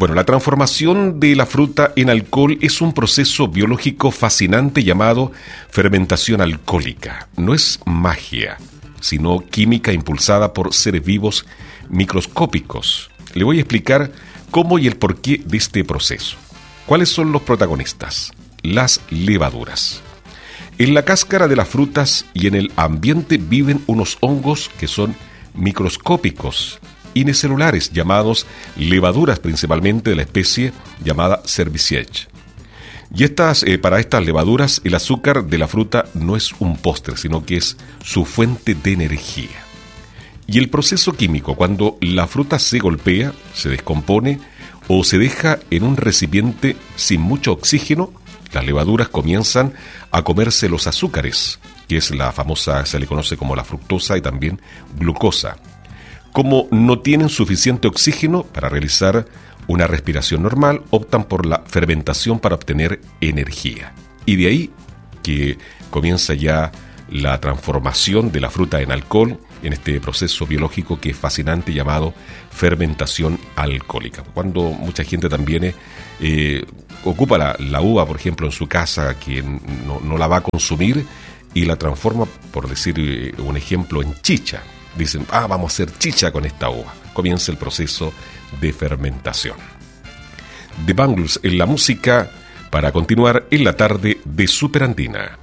Bueno, la transformación de la fruta en alcohol es un proceso biológico fascinante llamado fermentación alcohólica. No es magia, sino química impulsada por seres vivos microscópicos. Le voy a explicar cómo y el porqué de este proceso. ¿Cuáles son los protagonistas? Las levaduras. En la cáscara de las frutas y en el ambiente viven unos hongos que son microscópicos, unicelulares, llamados levaduras, principalmente de la especie llamada Cerevisiae. Y para estas levaduras, el azúcar de la fruta no es un postre, sino que es su fuente de energía. Y el proceso químico, cuando la fruta se golpea, se descompone o se deja en un recipiente sin mucho oxígeno, las levaduras comienzan a comerse los azúcares, que es la famosa, se le conoce como la fructosa y también glucosa. Como no tienen suficiente oxígeno para realizar una respiración normal, optan por la fermentación para obtener energía. Y de ahí que comienza ya la transformación de la fruta en alcohol, en este proceso biológico que es fascinante llamado fermentación alcohólica. Cuando mucha gente también ocupa la uva, por ejemplo, en su casa, que no la va a consumir y la transforma, por decir un ejemplo, en chicha. Dicen, vamos a hacer chicha con esta uva. Comienza el proceso de fermentación. The Bangles en la música para continuar en la tarde de Superandina.